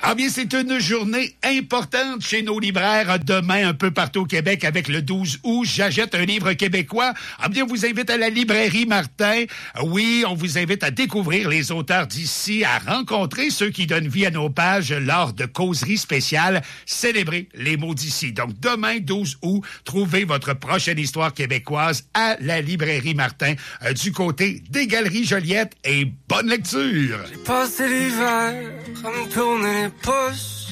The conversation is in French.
Ah bien, c'est une journée importante chez nos libraires. Demain, un peu partout au Québec, avec le 12 août, j'achète un livre québécois. Ah bien, on vous invite à la librairie Martin. Oui, on vous invite à découvrir les auteurs d'ici, à rencontrer ceux qui donnent vie à nos pages lors de causeries spéciales, célébrer les mots d'ici. Donc, demain, 12 août, trouvez votre prochaine histoire québécoise à la librairie Martin, du côté des Galeries Joliette, et bonne lecture! J'ai passé l'hiver à me tourner les pouces